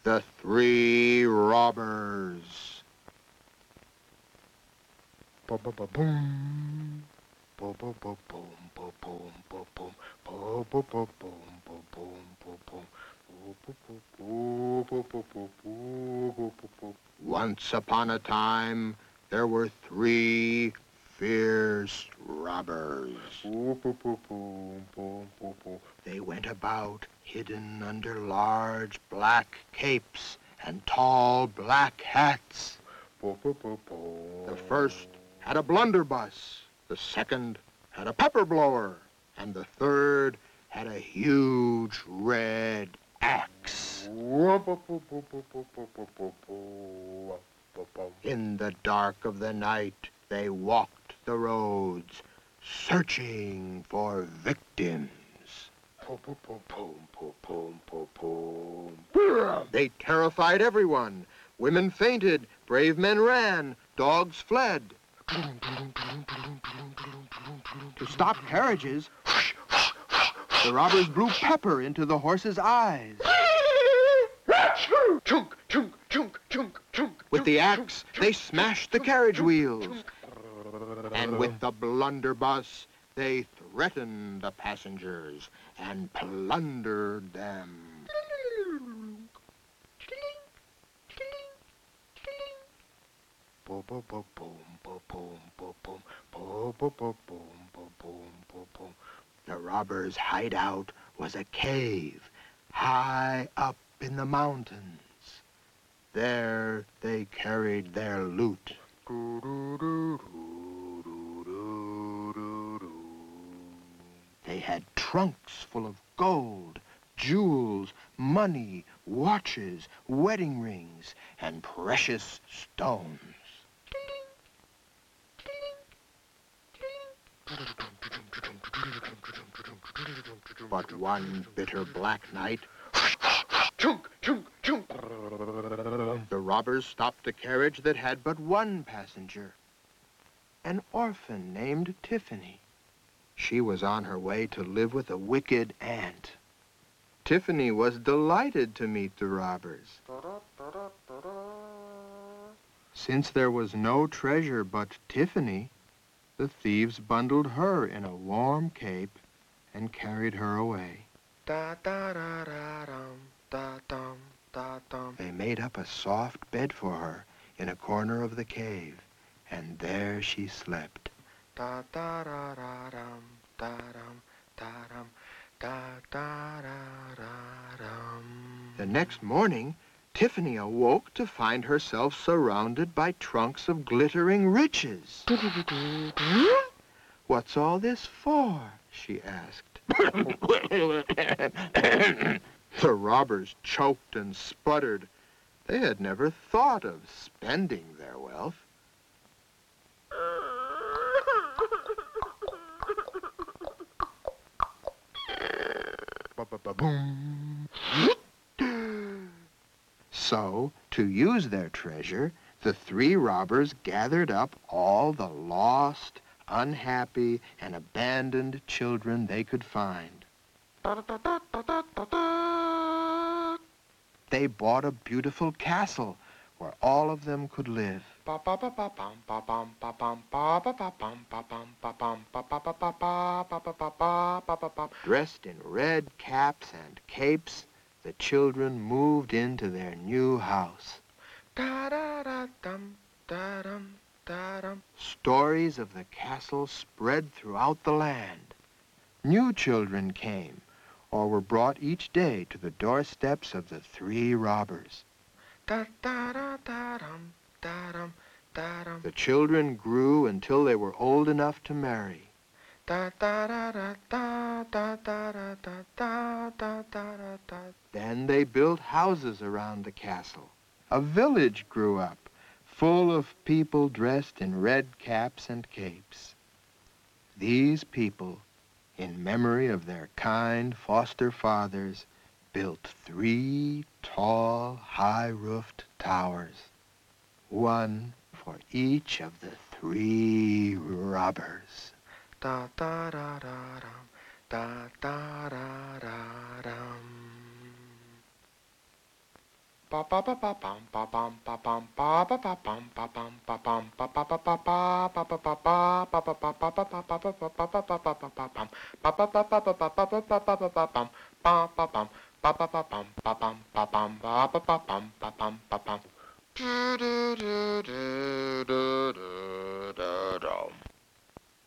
The Three Robbers. Ba-ba-ba-boom. Ba-ba-ba-boom, ba-boom, ba-boom. Ba-ba-ba-boom, ba-boom, ba-boom. Once upon a time, there were three fierce robbers. They went about hidden under large black capes and tall black hats. The first had a blunderbuss, the second had a pepper blower, and the third had a huge red axe. In the dark of the night, they walked the roads, searching for victims. They terrified everyone. Women fainted, brave men ran, dogs fled. To stop carriages, the robbers blew pepper into the horses' eyes. With the axe, they smashed the carriage wheels. And with the blunderbuss, they threatened the passengers and plundered them. The robbers' hideout was a cave high up in the mountains. There they carried their loot. They had trunks full of gold, jewels, money, watches, wedding rings, and precious stones. But one bitter black night, the robbers stopped a carriage that had but one passenger, an orphan named Tiffany. She was on her way to live with a wicked aunt. Tiffany was delighted to meet the robbers. Since there was no treasure but Tiffany, the thieves bundled her in a warm cape and carried her away. They made up a soft bed for her in a corner of the cave, and there she slept. The next morning, Tiffany awoke to find herself surrounded by trunks of glittering riches. "What's all this for?" she asked. The robbers choked and sputtered. They had never thought of spending their wealth. Ba-ba-ba-boom. So, to use their treasure, the three robbers gathered up all the lost, unhappy, and abandoned children they could find. They bought a beautiful castle where all of them could live. Dressed in red caps and capes, the children moved into their new house. Stories of the castle spread throughout the land. New children came or were brought each day to the doorsteps of the three robbers. The children grew until they were old enough to marry. Then they built houses around the castle. A village grew up, full of people dressed in red caps and capes. These people, in memory of their kind foster fathers, built 3 tall, high-roofed towers, one for each of the 3 robbers. Do do do do do do do do.